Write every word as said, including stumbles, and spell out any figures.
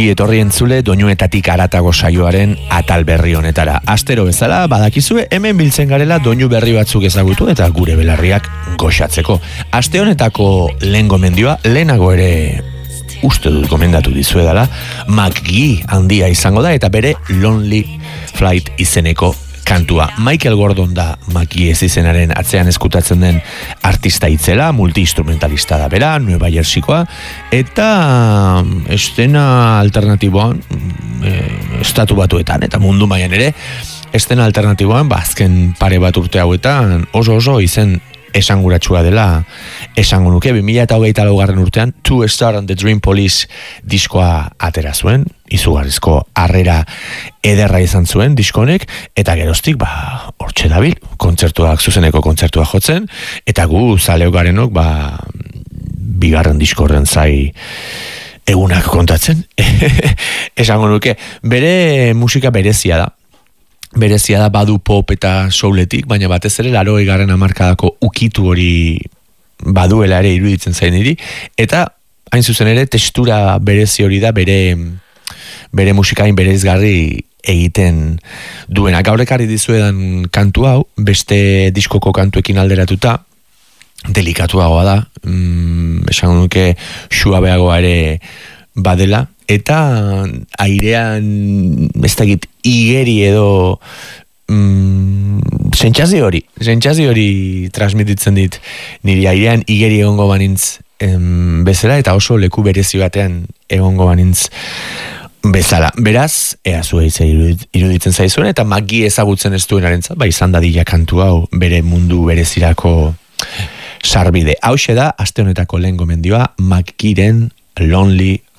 Ongi etorri entzule doinuetatik haratago saioaren atal berri honetara. Astero bezala badakizue hemen biltzen garela doinu berri batzuk ezagutu eta gure belarriak goxatzeko. Aste honetako lehen gomendioa lehenago ere uste dut gomendatu dizuedala, McGee handia izango da eta bere Lonely Flight izeneko kantua. Michael Gordon da McGee ez izenaren atzean eskutatzen den artista itzela, multi-instrumentalista da bera, Nueva Jerseykoa, eta estena alternatiboan, e, estatu batuetan, eta mundu mailan ere, estena alternatiboan, ba, azken pare bat urte hauetan, oso oso izen esanguratsua dela esango nuke. Bi mila hogeita laugarren urtean Two Star and the Dream Police diskoa atera zuen, izugarrizko harrera ederra izan zuen diskonek, eta geroztik ba hortxe dabil, kontzertuak, zuzeneko kontzertuak jotzen, eta gu zaleok garenok ba bigarren diskorren zai egunak kontatzen. Esango nuke, bere musika berezia da. Berezia da, badu pop eta souletik, baina batez ere larogei garren hamarkadako ukitu hori baduela ere iruditzen zain niri, eta hain zuzen ere testura berezi hori da bere bere musikain bereizgarri egiten duena. Gaur ekarri dizuedan kantu hau, beste diskoko kantuekin alderatuta, delikatuagoa da, mm, esan nuke suabeagoa ere badela, eta airean ez dakit igeri edo mm, sentxazi hori sentxazi hori transmititzen dit niri, airean igeri egongo banintz em, bezala, eta oso leku berezi batean egongo banintz bezala. Beraz, ea zuei iruditzen zaizuen, eta McGee ezagutzen ez duenarentzat, ba izan dadila kantu hau bere mundu berezirako sarbide. Hauxe da aste honetako lehen gomendioa, McGeeren Lonely